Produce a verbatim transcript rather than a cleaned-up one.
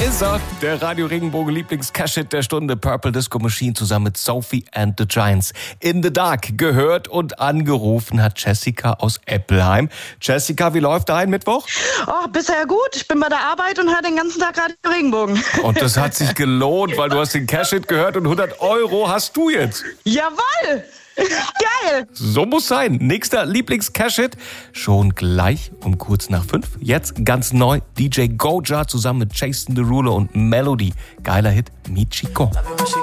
ist er, der Radio Regenbogen Lieblings-Cash-Hit der Stunde, Purple Disco Machine zusammen mit Sophie and the Giants. In the Dark gehört und angerufen hat Jessica aus Eppelheim. Jessica, wie läuft dein Mittwoch? Oh, bisher gut. Ich bin bei der Arbeit und höre den ganzen Tag Radio Regenbogen. Und das hat sich gelohnt, weil du hast den Cash-Hit gehört und hundert Euro hast du jetzt. Jawohl! Geil! So muss sein. Nächster Lieblings-Cash-Hit schon gleich um kurz nach fünf. Jetzt ganz neu D J Goja zusammen mit Jason Derulo und Melody. Geiler Hit, Michiko.